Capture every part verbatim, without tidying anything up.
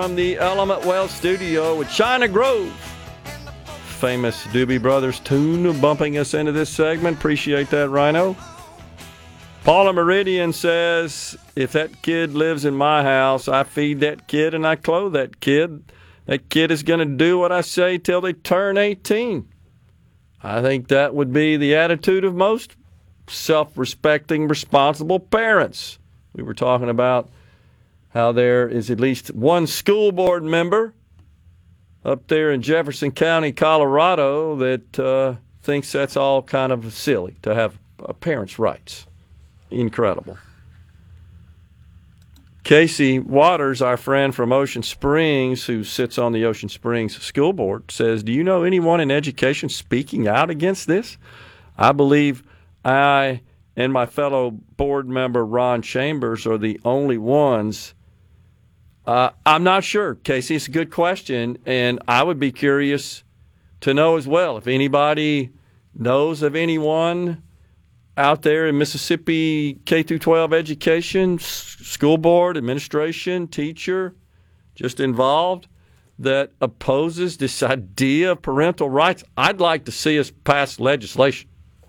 from the Element Well studio with China Grove. Famous Doobie Brothers tune bumping us into this segment. Appreciate that, Rhino. Paula Meridian says, if that kid lives in my house, I feed that kid and I clothe that kid. That kid is going to do what I say till they turn eighteen. I think that would be the attitude of most self-respecting, responsible parents. We were talking about how there is at least one school board member up there in Jefferson County, Colorado, that uh, thinks that's all kind of silly to have a parent's rights. Incredible. Casey Waters, our friend from Ocean Springs, who sits on the Ocean Springs School Board, says, do you know anyone in education speaking out against this? I believe I and my fellow board member Ron Chambers are the only ones. Uh, I'm not sure, Casey. It's a good question, and I would be curious to know as well if anybody knows of anyone out there in Mississippi K through twelve education, school board, administration, teacher, just involved, that opposes this idea of parental rights. I'd like to see us pass legislation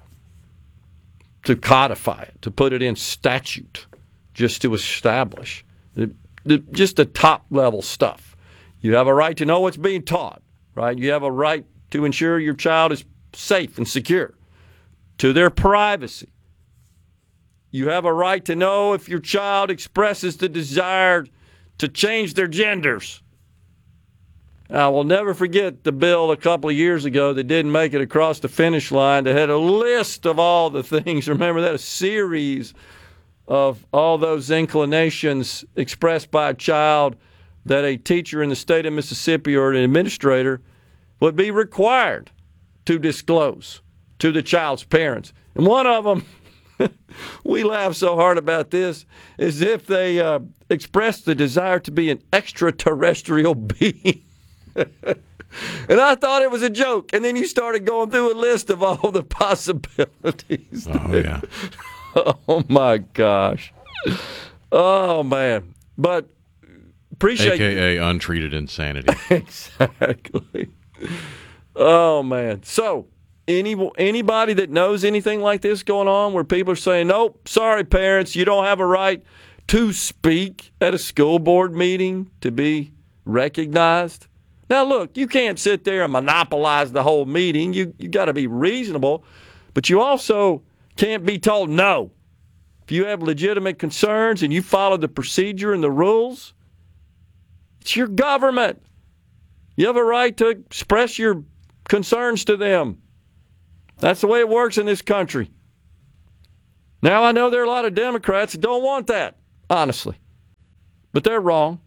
to codify it, to put it in statute, just to establish the, the, just the top-level stuff. You have a right to know what's being taught, right? You have a right to ensure your child is safe and secure, to their privacy. You have a right to know if your child expresses the desire to change their genders. I will never forget the bill a couple of years ago that didn't make it across the finish line that had a list of all the things. Remember that? A series of all those inclinations expressed by a child that a teacher in the state of Mississippi or an administrator would be required to disclose to the child's parents. And one of them, we laugh so hard about this, is if they uh, express the desire to be an extraterrestrial being. And I thought it was a joke. And then you started going through a list of all the possibilities. Oh, yeah. Oh, my gosh. Oh, man. But appreciate A K A untreated insanity. Exactly. Oh, man. So, any anybody that knows anything like this going on where people are saying, nope, sorry, parents, you don't have a right to speak at a school board meeting to be recognized. Now, look, you can't sit there and monopolize the whole meeting. You you got to be reasonable, but you also can't be told no. If you have legitimate concerns and you follow the procedure and the rules, it's your government. You have a right to express your concerns to them. That's the way it works in this country. Now, I know there are a lot of Democrats that don't want that, honestly, but they're wrong.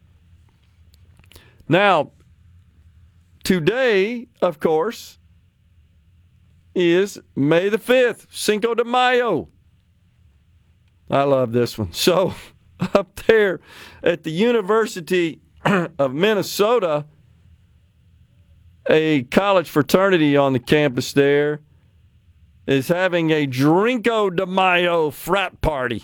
Now, today, of course, is May the fifth, Cinco de Mayo. I love this one. So, up there at the University of Minnesota, a college fraternity on the campus there is having a Drinko de Mayo frat party.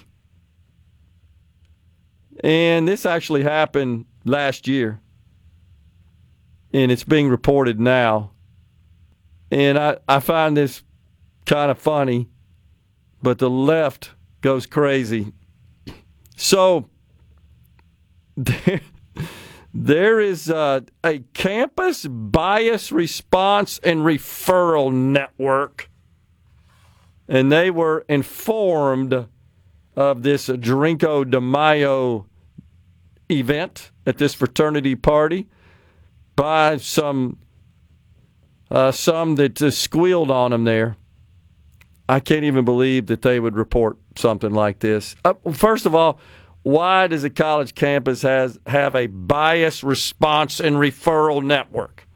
And this actually happened last year. And it's being reported now. And I, I find this kind of funny, but the left goes crazy. So there, there is a, a campus bias response and referral network. And they were informed of this Drinko de Mayo event at this fraternity party by some uh, some that just squealed on them there. I can't even believe that they would report something like this. Uh, first of all, why does a college campus has have a bias response and referral network?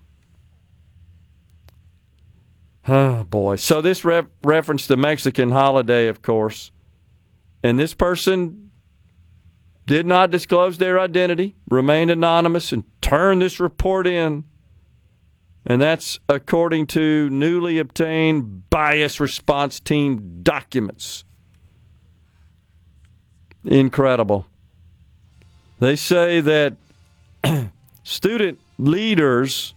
Oh, boy. So this re- referenced the Mexican holiday, of course. And this person did not disclose their identity, remained anonymous, and turned this report in. And that's according to newly obtained bias response team documents. Incredible. They say that Student leaders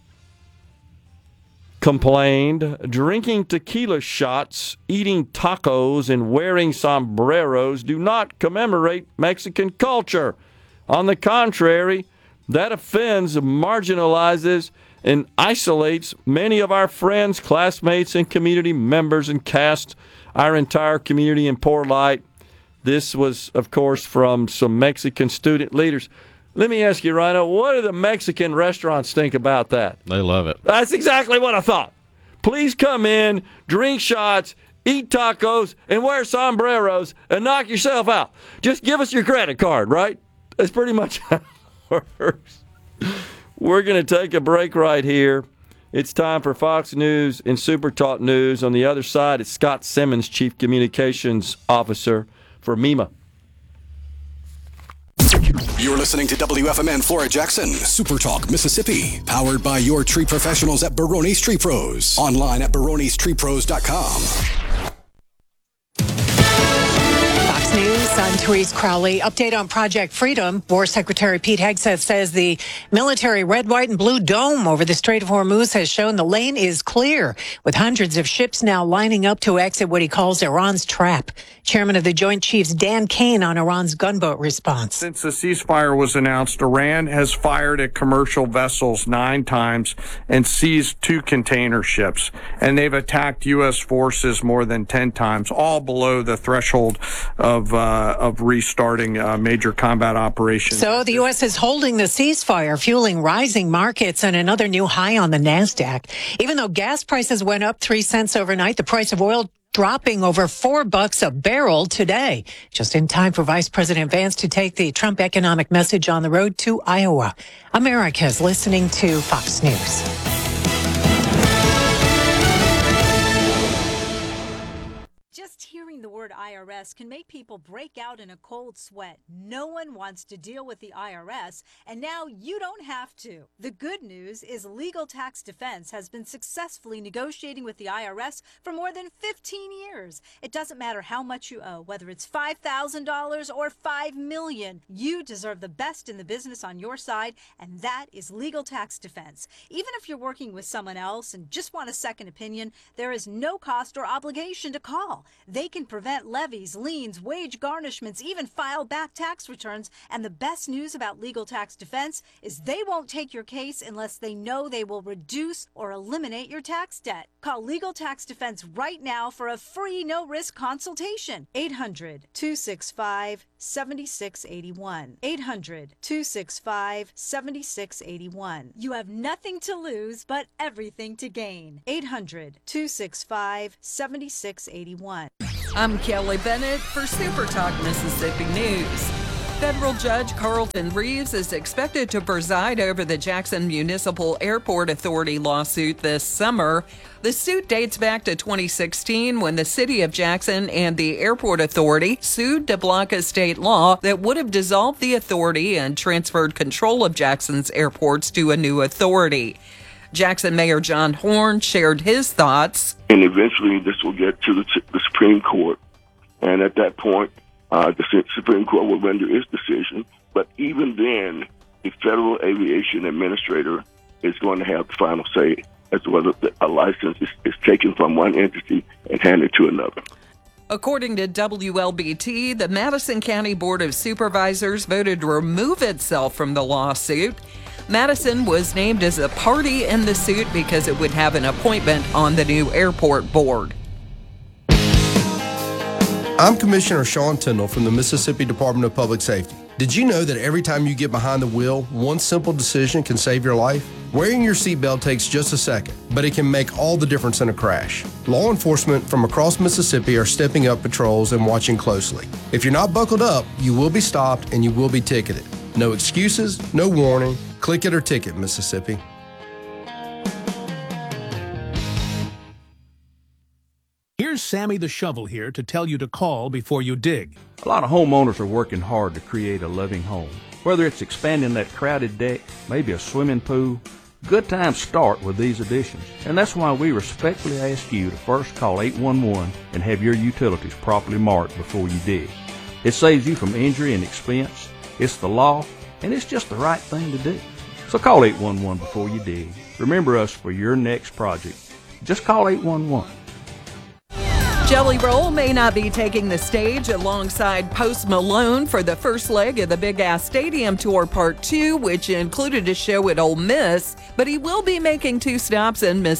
complained drinking tequila shots, eating tacos, and wearing sombreros do not commemorate Mexican culture. On the contrary, that offends, marginalizes, and isolates many of our friends, classmates, and community members and casts our entire community in poor light. This was, of course, from some Mexican student leaders. Let me ask you, Rhino, what do the Mexican restaurants think about that? They love it. That's exactly what I thought. Please come in, drink shots, eat tacos, and wear sombreros, and knock yourself out. Just give us your credit card, right? That's pretty much how it works. We're going to take a break right here. It's time for Fox News and Super Talk News. On the other side, it's Scott Simmons, Chief Communications Officer for MEMA. You're listening to W F M N Flora Jackson, Super Talk, Mississippi, powered by your tree professionals at Barone's Tree Pros. Online at barones tree pros dot com. Fox News, I'm Therese Crowley. Update on Project Freedom. War Secretary Pete Hegseth says the military red, white, and blue dome over the Strait of Hormuz has shown the lane is clear, with hundreds of ships now lining up to exit what he calls Iran's trap. Chairman of the Joint Chiefs Dan Kane on Iran's gunboat response. Since the ceasefire was announced, Iran has fired at commercial vessels nine times and seized two container ships. And they've attacked U S forces more than ten times, all below the threshold of uh, of restarting uh, major combat operations. So the U S is holding the ceasefire, fueling rising markets and another new high on the NASDAQ. Even though gas prices went up three cents overnight, the price of oil dropping over four bucks a barrel today, just in time for Vice President Vance to take the Trump economic message on the road to Iowa. America's listening to Fox News. Just hearing the word I R S can make people break out in a cold sweat. No one wants to deal with the I R S, and now you don't have to. The good news is Legal Tax Defense has been successfully negotiating with the I R S for more than fifteen years. It doesn't matter how much you owe, whether it's five thousand dollars or five million dollars. You deserve the best in the business on your side, and that is Legal Tax Defense. Even if you're working with someone else and just want a second opinion, there is no cost or obligation to call. They can prevent levies, liens, wage garnishments, even file back tax returns. And the best news about Legal Tax Defense is they won't take your case unless they know they will reduce or eliminate your tax debt. Call Legal Tax Defense right now for a free no-risk consultation. eight hundred, two six five, seven six eight one. eight hundred, two six five, seven six eight one. You have nothing to lose but everything to gain. eight hundred, two six five, seven six eight one. I'm Kelly Bennett for Super Talk Mississippi News. Federal Judge Carlton Reeves is expected to preside over the Jackson Municipal Airport Authority lawsuit this summer. The suit dates back to twenty sixteen when the city of Jackson and the Airport Authority sued to block a state law that would have dissolved the authority and transferred control of Jackson's airports to a new authority. Jackson Mayor John Horn shared his thoughts. And eventually this will get to the, the Supreme Court. And at that point, uh, the Supreme Court will render its decision. But even then, the Federal Aviation Administrator is going to have the final say as to whether a license is, is taken from one entity and handed to another. According to W L B T, the Madison County Board of Supervisors voted to remove itself from the lawsuit. Madison was named as a party in the suit because it would have an appointment on the new airport board. I'm Commissioner Sean Tyndall from the Mississippi Department of Public Safety. Did you know that every time you get behind the wheel, one simple decision can save your life? Wearing your seatbelt takes just a second, but it can make all the difference in a crash. Law enforcement from across Mississippi are stepping up patrols and watching closely. If you're not buckled up, you will be stopped and you will be ticketed. No excuses, no warning. Click it or ticket, Mississippi. Here's Sammy the Shovel here to tell you to call before you dig. A lot of homeowners are working hard to create a loving home. Whether it's expanding that crowded deck, maybe a swimming pool, good times start with these additions. And that's why we respectfully ask you to first call eight one one and have your utilities properly marked before you dig. It saves you from injury and expense. It's the law, and it's just the right thing to do. So call eight one one before you dig. Remember us for your next project. Just call eight one one. Jelly Roll may not be taking the stage alongside Post Malone for the first leg of the Big Ass Stadium Tour Part two, which included a show at Ole Miss, but he will be making two stops in Mississippi.